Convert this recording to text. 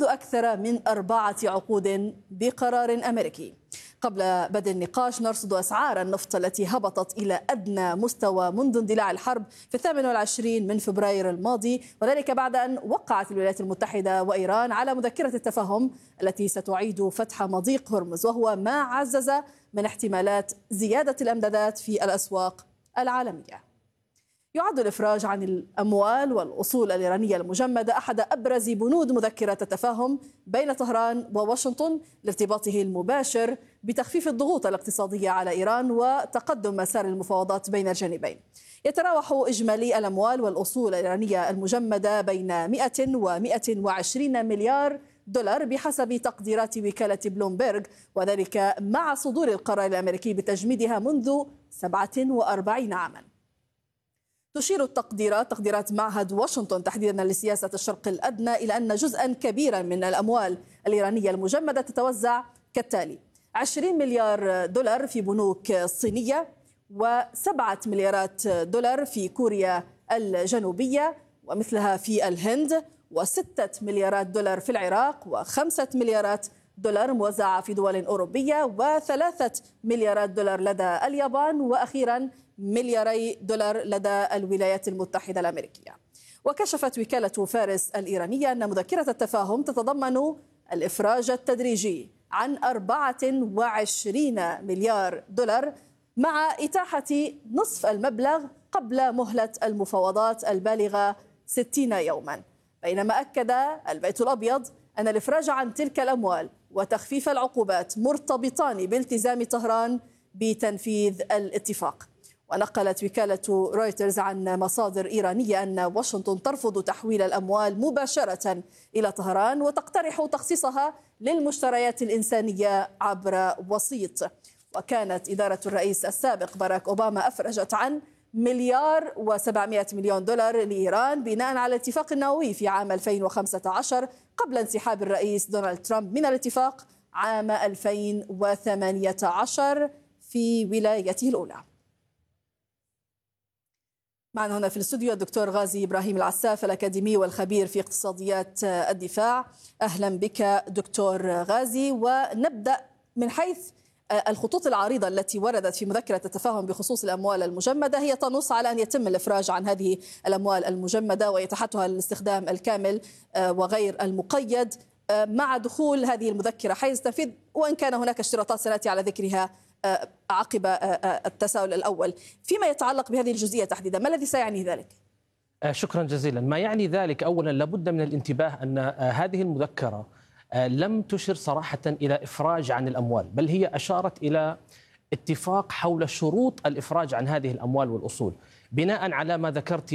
منذ أكثر من 4 عقود بقرار أمريكي. قبل بدء النقاش نرصد أسعار النفط التي هبطت إلى أدنى مستوى منذ اندلاع الحرب في 28 من فبراير الماضي، وذلك بعد أن وقعت الولايات المتحدة وإيران على مذكرة التفاهم التي ستعيد فتح مضيق هرمز، وهو ما عزز من احتمالات زيادة الأمدادات في الأسواق العالمية. يعد الإفراج عن الأموال والأصول الإيرانية المجمدة أحد أبرز بنود مذكرة التفاهم بين طهران وواشنطن لارتباطه المباشر بتخفيف الضغوط الاقتصادية على إيران وتقدم مسار المفاوضات بين الجانبين. يتراوح إجمالي الأموال والأصول الإيرانية المجمدة بين 100 و120 مليار دولار بحسب تقديرات وكالة بلومبيرغ، وذلك مع صدور القرار الأمريكي بتجميدها منذ 47 عاما. تشير تقديرات معهد واشنطن تحديدا لسياسة الشرق الأدنى إلى أن جزءا كبيرا من الأموال الإيرانية المجمدة تتوزع كالتالي: 20 مليار دولار في بنوك صينية، و7 مليارات دولار في كوريا الجنوبية ومثلها في الهند، و6 مليارات دولار في العراق، و5 مليارات دولار موزعة في دول أوروبية، و3 مليارات دولار لدى اليابان، وأخيرا 2 ملياري دولار لدى الولايات المتحدة الأمريكية. وكشفت وكالة فارس الإيرانية أن مذكرة التفاهم تتضمن الإفراج التدريجي عن 24 مليار دولار مع إتاحة نصف المبلغ قبل مهلة المفاوضات البالغة 60 يوما، بينما أكد البيت الأبيض أن الإفراج عن تلك الأموال وتخفيف العقوبات مرتبطان بالتزام طهران بتنفيذ الاتفاق. ونقلت وكالة رويترز عن مصادر إيرانية أن واشنطن ترفض تحويل الأموال مباشرة إلى طهران وتقترح تخصيصها للمشتريات الإنسانية عبر وسيط. وكانت إدارة الرئيس السابق باراك أوباما أفرجت عن 1.7 مليار دولار لإيران بناء على الاتفاق النووي في عام 2015 قبل انسحاب الرئيس دونالد ترامب من الاتفاق عام 2018 في ولايته الأولى. معنا هنا في الاستوديو الدكتور غازي إبراهيم العساف الأكاديمي والخبير في اقتصاديات الدفاع. أهلا بك دكتور غازي. ونبدأ من حيث الخطوط العريضة التي وردت في مذكرة التفاهم بخصوص الأموال المجمدة، هي تنص على أن يتم الإفراج عن هذه الأموال المجمدة وإتاحتها للاستخدام الكامل وغير المقيد مع دخول هذه المذكرة حيز التنفيذ، وإن كان هناك اشتراطات سنأتي على ذكرها عقب التساؤل الأول. فيما يتعلق بهذه الجزئية تحديدا، ما الذي سيعني ذلك؟ شكرا جزيلا. ما يعني ذلك أولا لابد من الانتباه أن هذه المذكرة لم تشر صراحة إلى إفراج عن الأموال، بل هي أشارت إلى اتفاق حول شروط الإفراج عن هذه الأموال والأصول بناء على ما ذكرت